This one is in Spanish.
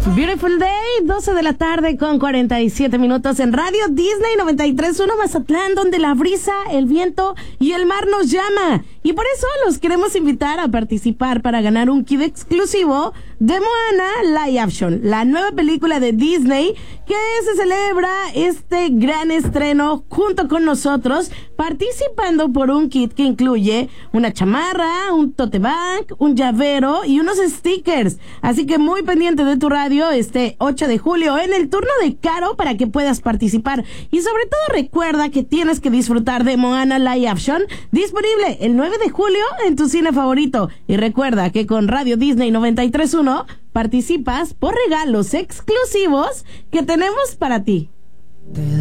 Beautiful Day, 12 de la tarde con 47 minutos en Radio Disney 93.1 Mazatlán, donde la brisa, el viento y el mar nos llama. Y por eso los queremos invitar a participar para ganar un kit exclusivo de Moana Live Action, la nueva película de Disney que se celebra este gran estreno junto con nosotros, participando por un kit que incluye una chamarra, un tote bag, un llavero y unos stickers. Así que muy pendiente de tu radio este 8 de julio en el turno de Caro para que puedas participar. Y sobre todo recuerda que tienes que disfrutar de Moana Live Action, disponible el 9 de julio en tu cine favorito. Y recuerda que con Radio Disney 93.1 participas por regalos exclusivos que tenemos para ti.